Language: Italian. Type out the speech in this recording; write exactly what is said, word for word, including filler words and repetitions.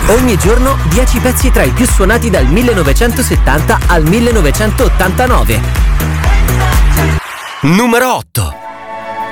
Ogni giorno dieci pezzi tra i più suonati dal millenovecentosettanta al millenovecentottantanove. Numero otto.